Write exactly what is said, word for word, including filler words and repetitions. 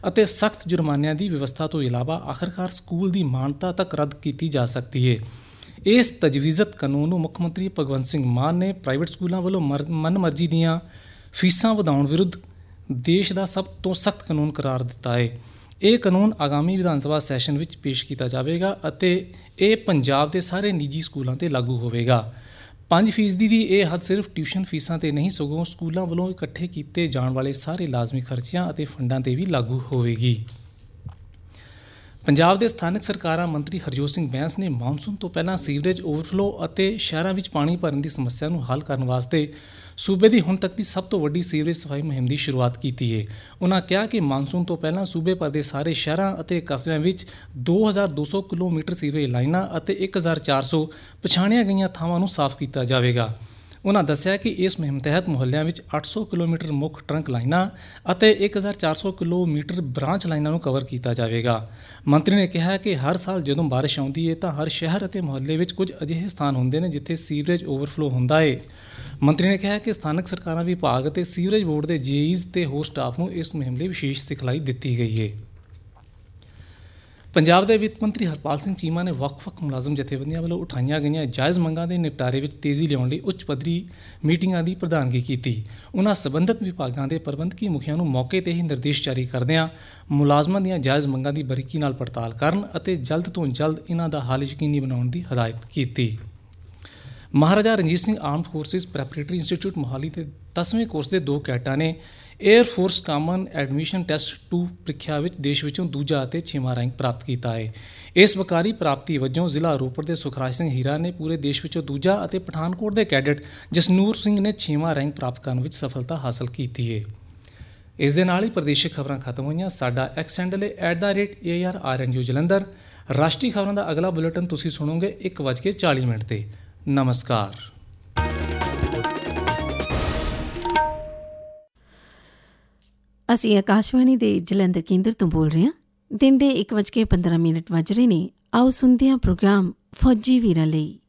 ਅਤੇ ਸਖਤ ਜੁਰਮਾਨਿਆਂ ਦੀ ਵਿਵਸਥਾ ਤੋਂ ਇਲਾਵਾ ਆਖਰਕਾਰ ਸਕੂਲ ਦੀ ਮਾਨਤਾ ਤੱਕ ਰੱਦ ਕੀਤੀ ਜਾ ਸਕਦੀ ਹੈ। ਇਸ ਤਜਵੀਜ਼ਤ ਕਾਨੂੰਨ ਨੂੰ ਮੁੱਖ ਮੰਤਰੀ ਭਗਵੰਤ ਸਿੰਘ ਮਾਨ ਨੇ ਪ੍ਰਾਈਵੇਟ ਸਕੂਲਾਂ ਵੱਲੋਂ ਮਰ ਮਨਮਰਜ਼ੀ ਦੀਆਂ ਫੀਸਾਂ ਵਧਾਉਣ ਵਿਰੁੱਧ ਦੇਸ਼ ਦਾ ਸਭ ਤੋਂ ਸਖਤ ਕਾਨੂੰਨ ਕਰਾਰ ਦਿੱਤਾ ਹੈ। ਇਹ ਕਾਨੂੰਨ ਆਗਾਮੀ ਵਿਧਾਨ ਸਭਾ ਸੈਸ਼ਨ ਵਿੱਚ ਪੇਸ਼ ਕੀਤਾ ਜਾਵੇਗਾ ਅਤੇ ਇਹ ਪੰਜਾਬ ਦੇ ਸਾਰੇ ਨਿੱਜੀ ਸਕੂਲਾਂ 'ਤੇ ਲਾਗੂ ਹੋਵੇਗਾ। ਪੰਜ ਫੀਸਦੀ ਦੀ ਇਹ ਹੱਦ ਸਿਰਫ ਟਿਊਸ਼ਨ ਫੀਸਾਂ 'ਤੇ ਨਹੀਂ ਸਗੋਂ ਸਕੂਲਾਂ ਵੱਲੋਂ ਇਕੱਠੇ ਕੀਤੇ ਜਾਣ ਵਾਲੇ ਸਾਰੇ ਲਾਜ਼ਮੀ ਖਰਚਿਆਂ ਅਤੇ ਫੰਡਾਂ 'ਤੇ ਵੀ ਲਾਗੂ ਹੋਵੇਗੀ। ਪੰਜਾਬ ਦੇ ਸਥਾਨਕ ਸਰਕਾਰਾਂ ਮੰਤਰੀ ਹਰਜੋਤ ਸਿੰਘ ਬੈਂਸ ਨੇ ਮਾਨਸੂਨ ਤੋਂ ਪਹਿਲਾਂ ਸੀਵਰੇਜ ਓਵਰਫਲੋ ਅਤੇ ਸ਼ਹਿਰਾਂ ਵਿੱਚ ਪਾਣੀ ਭਰਨ ਦੀ ਸਮੱਸਿਆ ਨੂੰ ਹੱਲ ਕਰਨ ਵਾਸਤੇ ਸੂਬੇ ਦੀ ਹੁਣ ਤੱਕ ਦੀ ਸਭ ਤੋਂ ਵੱਡੀ ਸੀਵਰੇਜ ਸਫਾਈ ਮੁਹਿੰਮ ਦੀ ਸ਼ੁਰੂਆਤ ਕੀਤੀ ਹੈ। ਉਨ੍ਹਾਂ ਕਿਹਾ ਕਿ ਮਾਨਸੂਨ ਤੋਂ ਪਹਿਲਾਂ ਸੂਬੇ ਭਰ ਦੇ ਸਾਰੇ ਸ਼ਹਿਰਾਂ ਅਤੇ ਕਸਬਿਆਂ ਵਿੱਚ ਦੋ ਹਜ਼ਾਰ ਦੋ ਸੌ ਕਿਲੋਮੀਟਰ ਸੀਵਰੇਜ ਲਾਈਨਾਂ ਅਤੇ ਇੱਕ ਹਜ਼ਾਰ ਚਾਰ ਸੌ ਪਛਾਣੀਆਂ ਗਈਆਂ ਥਾਵਾਂ ਨੂੰ ਸਾਫ਼ ਕੀਤਾ ਜਾਵੇਗਾ। ਉਨ੍ਹਾਂ ਦੱਸਿਆ ਕਿ ਇਸ ਮੁਹਿੰਮ ਤਹਿਤ ਮੁਹੱਲਿਆਂ ਵਿੱਚ ਅੱਠ ਸੌ ਕਿਲੋਮੀਟਰ ਮੁੱਖ ਟਰੰਕ ਲਾਈਨਾਂ ਅਤੇ ਇੱਕ ਹਜ਼ਾਰ ਚਾਰ ਸੌ ਕਿਲੋਮੀਟਰ ਬ੍ਰਾਂਚ ਲਾਈਨਾਂ ਨੂੰ ਕਵਰ ਕੀਤਾ ਜਾਵੇਗਾ। ਮੰਤਰੀ ਨੇ ਕਿਹਾ ਕਿ ਹਰ ਸਾਲ ਜਦੋਂ ਬਾਰਿਸ਼ ਆਉਂਦੀ ਹੈ ਤਾਂ ਹਰ ਸ਼ਹਿਰ ਅਤੇ ਮੁਹੱਲੇ ਵਿੱਚ ਕੁਝ ਅਜਿਹੇ ਸਥਾਨ ਹੁੰਦੇ ਨੇ ਜਿੱਥੇ ਸੀਵਰੇਜ ਓਵਰਫਲੋ ਹੁੰਦਾ ਹੈ। ਮੰਤਰੀ ਨੇ ਕਿਹਾ ਕਿ ਸਥਾਨਕ ਸਰਕਾਰਾਂ ਵਿਭਾਗ ਅਤੇ ਸੀਵਰੇਜ ਬੋਰਡ ਦੇ ਜੇਈਜ਼ ਤੇ ਹੋਰ ਸਟਾਫ ਨੂੰ ਇਸ ਮੁਹਿੰਮ ਲਈ ਵਿਸ਼ੇਸ਼ ਸਿਖਲਾਈ ਦਿੱਤੀ ਗਈ ਹੈ। ਪੰਜਾਬ ਦੇ ਵਿੱਤ ਮੰਤਰੀ ਹਰਪਾਲ ਸਿੰਘ ਚੀਮਾ ਨੇ ਵੱਖ-ਵੱਖ ਮੁਲਾਜ਼ਮ ਜਥੇਬੰਦੀਆਂ ਵੱਲੋਂ ਉਠਾਈਆਂ ਗਈਆਂ ਜਾਇਜ਼ ਮੰਗਾਂ ਦੇ ਨਿਪਟਾਰੇ ਵਿੱਚ ਤੇਜ਼ੀ ਲਿਆਉਣ ਲਈ ਉੱਚ ਪੱਧਰੀ ਮੀਟਿੰਗਾਂ ਦੀ ਪ੍ਰਧਾਨਗੀ ਕੀਤੀ। ਉਨ੍ਹਾਂ ਸਬੰਧਤ ਵਿਭਾਗਾਂ ਦੇ ਪ੍ਰਬੰਧਕੀ ਮੁਖੀਆਂ ਨੂੰ ਮੌਕੇ 'ਤੇ ਹੀ ਨਿਰਦੇਸ਼ ਜਾਰੀ ਕਰਦਿਆਂ ਮੁਲਾਜ਼ਮਾਂ ਦੀਆਂ ਜਾਇਜ਼ ਮੰਗਾਂ ਦੀ ਬਰੀਕੀ ਨਾਲ ਪੜਤਾਲ ਕਰਨ ਅਤੇ ਜਲਦ ਤੋਂ ਜਲਦ ਇਹਨਾਂ ਦਾ ਹੱਲ ਯਕੀਨੀ ਬਣਾਉਣ ਦੀ ਹਦਾਇਤ ਕੀਤੀ। Maharaja Ranjit Singh armed forces preparatory institute Mohali ਦੇ ਦਸਵੇਂ ਕੋਰਸ ਦੇ ਦੋ ਕੈਡਟਾਂ ਨੇ air force common admission test to ਪ੍ਰੀਖਿਆ ਵਿੱਚ ਦੇਸ਼ ਵਿੱਚੋਂ ਦੂਜਾ ਅਤੇ ਛੇਵਾਂ ਰੈਂਕ ਪ੍ਰਾਪਤ ਕੀਤਾ ਹੈ। ਇਸ ਵਕਾਰੀ ਪ੍ਰਾਪਤੀ ਵਜੋਂ ਜ਼ਿਲ੍ਹਾ ਰੋਪੜ ਦੇ ਸੁਖਰਾਜ ਸਿੰਘ ਹੀਰਾ ਨੇ ਪੂਰੇ ਦੇਸ਼ ਵਿੱਚੋਂ ਦੂਜਾ ਅਤੇ ਪਠਾਨਕੋਟ ਦੇ ਕੈਡਟ ਜਸਨੂਰ ਸਿੰਘ ਨੇ ਛੇਵਾਂ ਰੈਂਕ ਪ੍ਰਾਪਤ ਕਰਨ ਵਿੱਚ ਸਫਲਤਾ ਹਾਸਲ ਕੀਤੀ ਹੈ। ਇਸ ਦੇ ਨਾਲ ਹੀ ਪ੍ਰਦੇਸ਼ਿਕ ਖਬਰਾਂ ਖਤਮ ਹੋਈਆਂ। ਸਾਡਾ ਐਕਸ ਹੈਂਡਲ ਹੈ at the rate A R R N U Jalandhar. ਰਾਸ਼ਟਰੀ ਖਬਰਾਂ ਦਾ ਅਗਲਾ ਬੁਲੇਟਿਨ ਤੁਸੀਂ ਸੁਣੋਗੇ ਇੱਕ ਵੱਜ ਕੇ ਚਾਲੀ ਮਿੰਟ 'ਤੇ। ਨਮਸਕਾਰ। ਅਸੀਂ ਆਕਾਸ਼ਵਾਣੀ ਦੇ ਜਲੰਧਰ ਕੇਂਦਰ ਤੋਂ ਬੋਲ ਰਹੇ ਹਾਂ। ਦਿਨ ਦੇ ਇੱਕ ਵੱਜ ਕੇ ਪੰਦਰਾਂ ਮਿੰਟ ਵੱਜ ਰਹੇ ਨੇ। ਆਓ ਸੁਣਦੇ ਹਾਂ ਪ੍ਰੋਗਰਾਮ ਫੌਜੀ ਵੀਰਾਂ ਲਈ।